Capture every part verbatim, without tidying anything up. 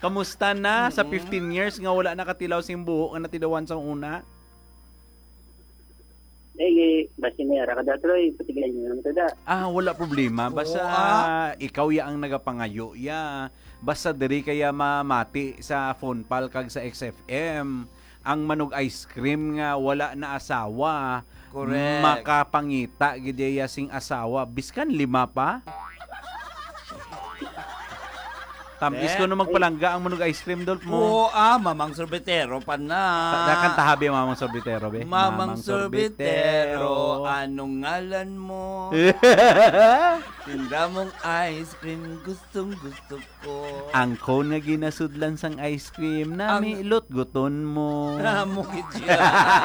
Kamusta na sa Mm. fifteen years nga wala nakatilaw sing buhok nga natidawan sa una? Eh, basta niyara ka dato ay patigay niyo naman tada. Ah, wala problema. Basta Oo, ah. ikaw ya ang nagapangayo ya. Basta diri kaya mamati sa phone pal kag sa X F M. Ang manog ice cream nga wala na asawa. Correct. Makapangita gideya sing asawa. Biskan lima pa. Tamis ko no magpalangga ang manog ice cream dolp mo. Oo, ah, mamang sorbetero pa na. Dakan tahabi mamang sorbetero be. Mamang sorbetero, anong ngalan mo? Tinda mong ice cream, gustong gusto ko. Ang cone nga ginasudlan sang ice cream na Ang- milot guton mo. Mukit siya.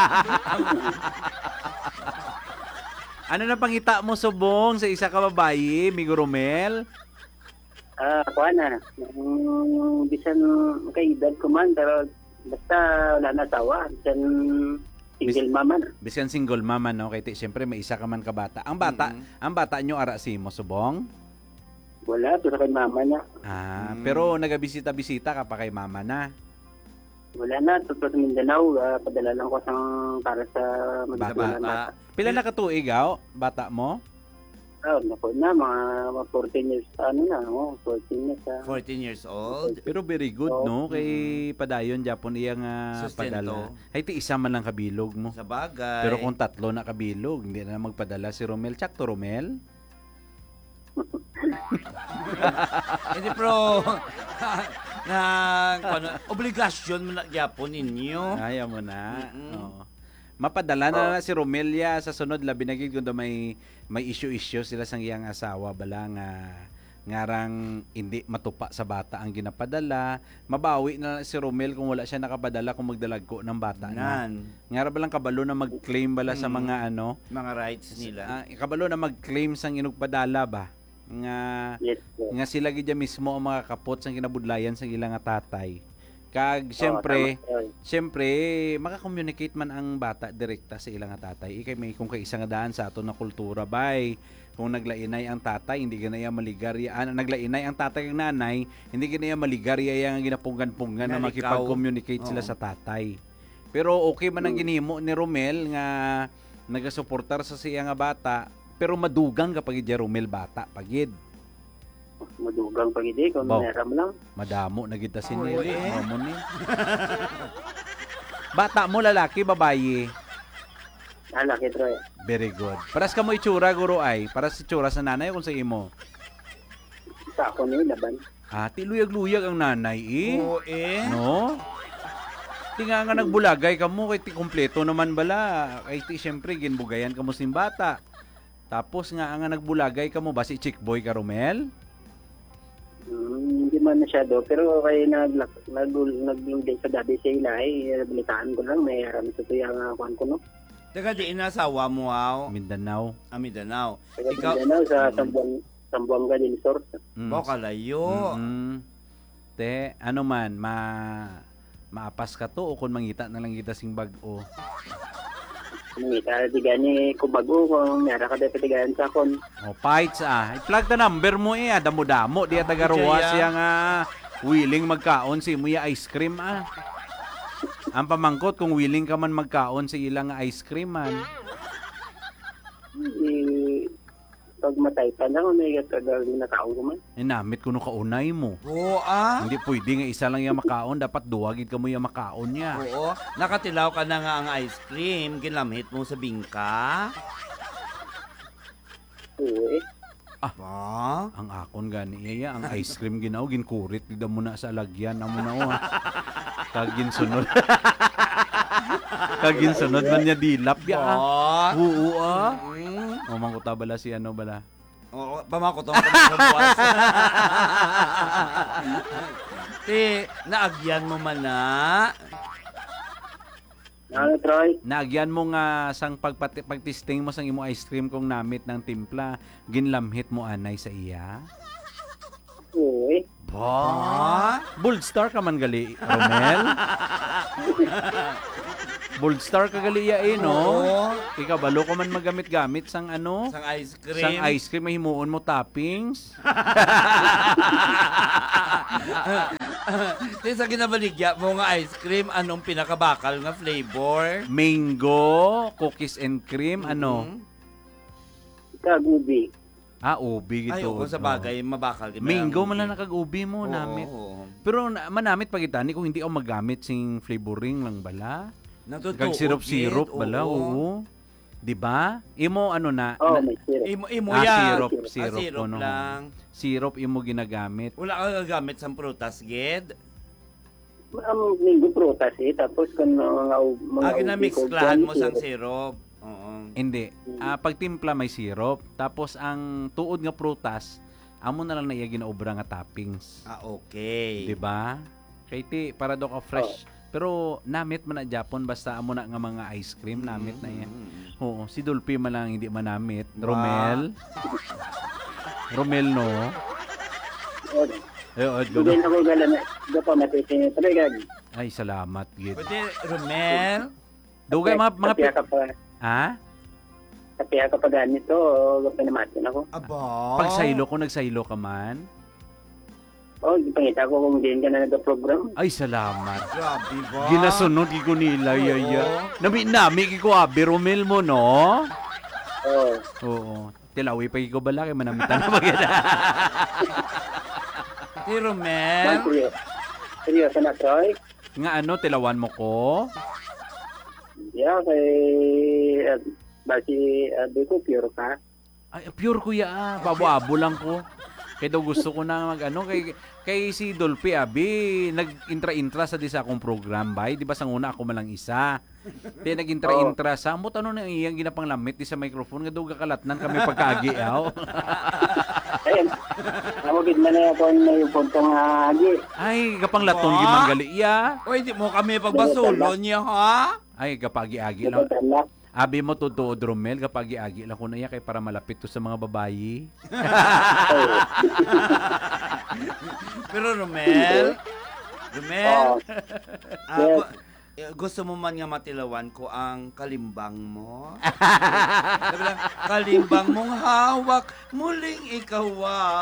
Ano na pangita mo subong sa isa ka babayi, Migo Romel? Ah, kuha na. Um, bisan kay edad ko man, pero basta wala na asawa. Bisan single mama na. Biskan single mama no kay ti syempre may isa ka man ka bata. Ang bata, Mm. ang bata nyo ara si mo subong. Wala, to sa kay mama niya. Ah, Mm. pero nagabisita-bisita ka pa kay mama na. Wala na, to sa Mindanao. Uh, padala lang ko sang para sa Sa magdala ng bata. Pila na ka tuig aw, bata mo? Oh, napo na, mga, mga fourteen years, ano na, oh, fourteen years. Ah. fourteen years old. Pero very good Oo. no kay padayon Japon iya nga Sustento. padala. Ay ti isa man lang kabilog mo. Sa bagay. Pero kung tatlo na kabilog, hindi na magpadala si Romel. Tsakto Romel? Hindi pero na ano, obligasyon mo na gyapon ninyo. Ayaw mo na. Mm-mm. Oo. Mapadala na, na si Romelia sa sunod labi na gid kundo may may issue-issue sila sang iyang asawa bala nga ngarang hindi matupa sa bata ang ginapadala. Mabawi na si Romel kung wala siya nakapadala kung magdalag ko ng bata na. Nan, Ngara balang kabalo na mag-claim bala sa Mm. mga ano, mga rights nila. ah, kabalo na mag-claim sang inugpadala ba nga Yes, sir. nga sila gid mismo ang mga kapot sang kinabudlayan sang ilang nga tatay. Kag Oo, syempre, tama, sir. Siyempre, maka-communicate man ang bata direkta sa ilang nga tatay. Ikay may kung kay isang daan sa ato na kultura bay. Kung naglainay ang tatay, hindi ganaya maligarya. Ah, naglainay ang tatay ng nanay, hindi ganaya maligarya yang ginapunggan-punggan na Nalikaw. makipag-communicate sila Oo. sa tatay. Pero okay man ang Hmm. ginhimo ni Romel nga nagasuportar sa siya nga bata, pero madugang kapag iti Romel bata pagid. Madugang pag hindi, kung Baw. meram lang. Madamo na kita Oo, sinili. eh. Mo ni. Bata mo lalaki, babayi. Lalaki, Troy. Very good. Paras ka mo itsura, guro ay. Paras itsura sa nanay kung sa imo. Sa ako na laban. Ah, tiluyag-luyag ang nanay eh. Oo eh. No? Ti nga nga nagbulagay ka mo, kay ti kompleto naman bala. Kay ti syempre, ginbugayan ka mo sin bata. Tapos nga nga nagbulagay ka mo, ba si chick boy ka, Romel? Hmm, hindi man masyado, pero kay nag nag naglingday sa gabi sa ilay, balitaan ko lang, may aram sa tuya nga kuan ko, no? Teka, di inasawa mo aw. Mindanao. Amidanao. Kaya Ikaw, Mindanao, sa Mm. Sambuang, Sambuanga del Sur. Mm. Baka layo. Mm-mm. Te, ano man, ma maapas ka to o kung mangita na lang kita sing bag-o. Kumita, di gani kubago, kung meron ka dapat tigayan sa akon. O, fights ah. I-plug the number mo eh. ah. Damo-damo. Di at tagaruwa Jaya. siya nga willing magkaon si Muya ice cream ah. Ang pamangkot kung willing ka man magkaon sa ilang ice cream man. Eh, pag matay pa na, kung may gatagal na tao ko man. Inamit ko no kaunay mo. Oo ah. Hindi pwede nga isa lang yung makaon. Dapat duwagid ka mo yung makaon niya. Oo. Nakatilaw ka na nga ang ice cream. Ginlamit mo sa bingka. Oo eh. Ba? Ang akon gani iya ang ice cream ginaw ginkurit gida mo na sa lagyan amo na oh. Kag ginsunod. Kag ginsunod man niya dilap ya. ah. Ba? Oo ah. Mm. O mangkuta bala si ano bala. Oo, pamakotong ka sa buwas. Te, naagyan mo man na. Ano, Troy? Naagyan mo nga sang pagpati, pagtisting mo sang imo ice cream kung namit ng timpla, ginlamhit mo anay sa iya. Oo eh. Ba? Bold star ka man gali, Romel. Bold star ka gali ya eh, no? Oo. Ikaw balo ko man magamit-gamit sang ano? Sang ice cream. Sang ice cream, mahimuon mo toppings. Di sa ginabaligya mo nga ice cream, anong pinakabakal nga flavor? Mango, cookies and cream, ano? Mhm. Kagubi. Ah, ubi Ay, gito. oo, sa bagay, mabakal. Mango man lang nakag-ubi mo, Oo, namit. oo. Pero na- manamit pagitani kung hindi ako magamit sing flavoring lang bala. Natutuod, Kag syrup-syrup Gid, bala, oo. oo. 'Di ba? Imo ano na, Oh, na- may syrup. Imo, imo ah, yan. syrup, Ah, syrup, syrup ano. lang. Syrup imo ginagamit. Wala ka gagamit sa prutas, Gid. Ang linggo prutas eh. Tapos kung mga, mga Ah, ginamix ubi ko klahan dyan, mo sang syrup. syrup. Oo. Hindi. Ah, pag timpla may syrup, tapos ang tuod nga prutas, amo na lang na iya ginaobra nga toppings. Ah, okay. 'Di ba? Kay ti para do ka fresh. Pero namit man na Japon basta amo na nga mga ice cream namit na yan. Mm. Oo, si Dolphy man lang hindi manamit. Ba? Romel. Romel no. Oh, Ay, ay, Hindi gano. na ko gala na. Hindi pa matitin. Talaga. Ay, salamat gid. Pwede, Romel. Dugay mga mga Kapiya pi- ka pa. ha? Kapiya ka pa ganito. O, pinamatin ako. Aba. Pag saylo ko nagsaylo ka man. Oh, ipangita ko kung din ka na nag-program. Ay, salamat. Grabe ba? Ginasunod gi ko nila Oo. yaya. Nami nami gi ko abi Romel mo no. Oh. Oo. Tilawi pa gi ko bala kay manamitan na bagay. Si Romel. Seryoso. Seryoso na, Troy. Nga ano tilawan mo ko? Yeah, kay... Uh, basi, uh, di ko, pure ka. Ay, pure kuya ah. Babo-abo lang ko. Kaya daw gusto ko na mag ano kay kay si Dolphy abi nag-intra-intra sa di sa akong program bay, di ba sang una ako malang isa. Di nag-intra-intra sa mo tanong na iyang ginapanglamit di sa microphone nga daw gakalatnan kami pagkaagi aw. Ayun. Namagid na na ako na yung puntong agi. Ay, kapanglaton Ba? gimanggali iya. Uy, di mo kami pagbasulo niya, ha? Ay, kapagi-agi lang. Nabatalak. Abi mo totoo, Romel, kapagi-agi lang ko na iya kay para malapit to sa mga babayi. Pero Romel, Romel, Oh, ah, yes. gu- eh, gusto mo man nga matilawan ko ang kalimbang mo? Sabi lang, kalimbang mong hawak, muling ikaw ah.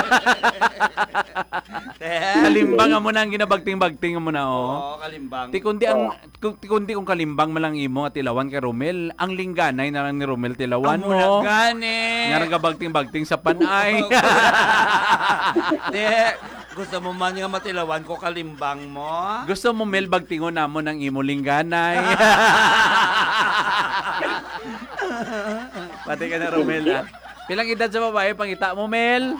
Kalimbang mo na ang ginabagting-bagting mo na, oh. Oo, kalimbang. Ti kundi ang kung ti kundi kung kalimbang malang imo at tilawan kay Romel, ang lingganay na lang ni Romel tilawan Amo mo. na gani. Nga nagabagting-bagting sa panay. Di, gusto mo man nga matilawan ko kalimbang mo? Gusto mo Mel bagtingon namo ng imo lingganay. Pati ka na Romel ah. Pilang edad sa babae pangita mo Mel?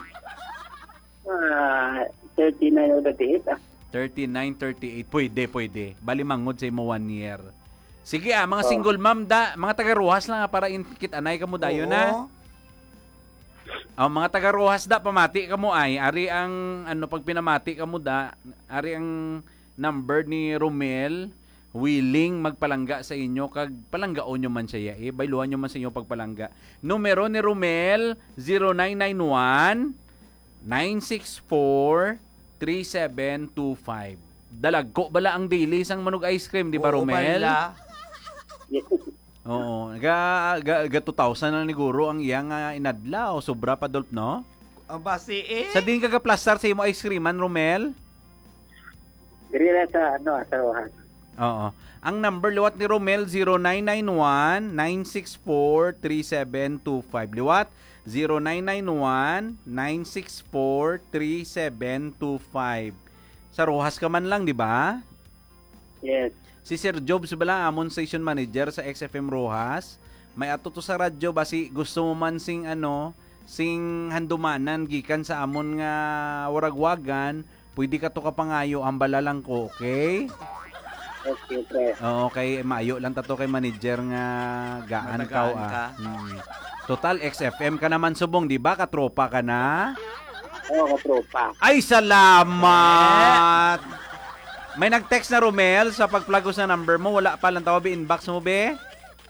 Ah, thirty-nine o thirty-eight ah. thirty-nine, thirty-eight. Pwede, pwede. Bali mangod sa imo one year. Sige ah, mga Oh. single mom da, mga taga-Rojas lang ah, para inkit anay ka mo dayon na. Oo. Ang mga taga-Rojas da pamati ka mo ay ari ang ano pag pinamati ka mo da, ari ang number ni Romel willing magpalangga sa inyo kag palanggaon nyo man siya eh bayluhan nyo man sa inyo pagpalangga. Numero ni Romel zero nine nine one nine six four three seven two five. Dalagko bala ang daily sang manog ice cream di ba Oo, Romel? bala. Yes. Oo, ga, ga, ga two thousand na ni Guro ang iyang uh, inadlaw. Sobra pa Dolp, no? Ang basi eh. Sa din kagaplastar sa imo ice creaman, Romel? Diri na sa, ano, sa Rojas. Oo. Ang number liwat ni Romel, zero nine nine one nine six four three seven two five. Liwat, zero nine nine one nine six four three seven two five. Sa Rojas ka man lang, di ba? Yes. Si Sir Jobs bala amon station manager sa X F M Rojas. May ato to sa radyo basi gusto mo man sing ano, sing handumanan gikan sa amon nga waragwagan, pwede ka to kapangayo ambala lang ko, okay? Okay, pre. Oo, okay, maayo lang tato kay manager nga gaan Matagaan kaw ka. ah. Hmm. Total X F M ka naman subong, di ba? Katropa ka na? Oo, katropa. Ay, salamat! May nag-text na Romel sa pag-plug sa number mo. Wala pa lang tawag inbox mo, be?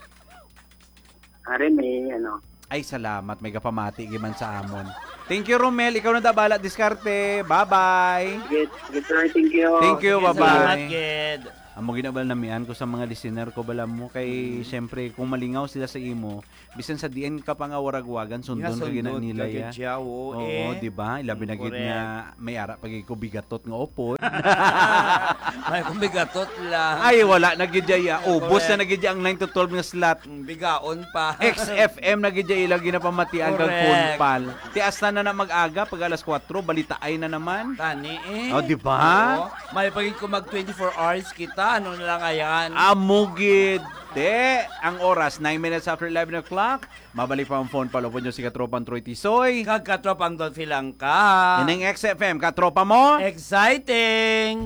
Ari, may, ano. Ay, salamat. May kapamati giman sa amon. Thank you, Romel. Ikaw na dabala diskarte. Bye-bye. Sige, sige, Troy, thank you. Thank you. Sige, Bye-bye. salamat, Ged. amo ginabal namian ko sa mga listener ko bala mo kay syempre kung malingaw sila sa imo bisan sa diin ka pa nga waragwagan sundon ka gina nila ya. Oo, Oo, eh. di ba? Ilabi na gid Correct. nga may ara pag ko bigatot nga upod. May kumbigatot lang. Ay wala na gid ya. Ubos Correct. na na gid ya ang nine to twelve nga slot. Mm, Bigaon pa. X F M na gid ya ilang ginapamatian kag Correct. phone pal. Tias na na na mag-aga pag alas kwatro balitaay na naman. Tani eh. Oh, di ba? Oo. May pagig ko mag twenty-four hours kita. Ano na lang ayan? Amugid. De, ang oras nine minutes after eleven o'clock. Mabalik pa ang phone palo po nyo si Katropang Troy Tisoy. Kagkatropang Don Filangka. Yan ang X F M, katropa mo. Exciting!